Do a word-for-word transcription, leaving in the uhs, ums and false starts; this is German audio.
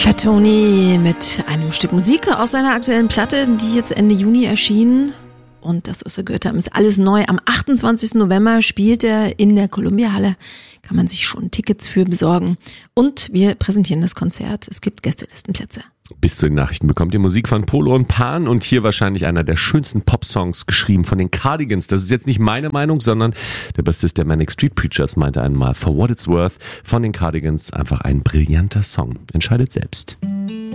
Fat Tony mit einem Stück Musik aus seiner aktuellen Platte, die jetzt Ende Juni erschien. Und das, was wir gehört haben, ist alles neu. Am achtundzwanzigsten November spielt er in der Columbia-Halle. Kann man sich schon Tickets für besorgen. Und wir präsentieren das Konzert. Es gibt Gästelistenplätze. Bis zu den Nachrichten bekommt ihr Musik von Polo und Pan und hier wahrscheinlich einer der schönsten Pop-Songs geschrieben von den Cardigans. Das ist jetzt nicht meine Meinung, sondern der Bassist der Manic Street Preachers meinte einmal, For What It's Worth von den Cardigans, einfach ein brillanter Song. Entscheidet selbst.